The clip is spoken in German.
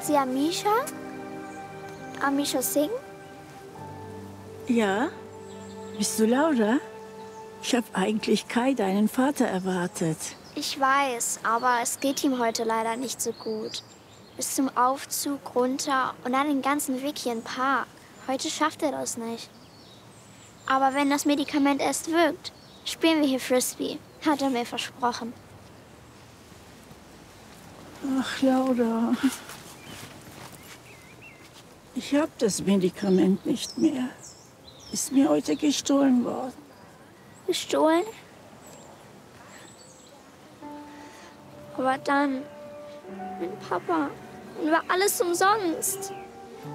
Sie Amisha? Amisha Singh? Ja? Bist du Laura? Ich habe eigentlich Kai, deinen Vater, erwartet. Ich weiß, aber es geht ihm heute leider nicht so gut. Bis zum Aufzug runter und dann den ganzen Weg hier in den Park. Heute schafft er das nicht. Aber wenn das Medikament erst wirkt, spielen wir hier Frisbee. Hat er mir versprochen. Ach, Laura. Ich habe das Medikament nicht mehr. Ist mir heute gestohlen worden. Gestohlen? Aber dann, mein Papa, war alles umsonst.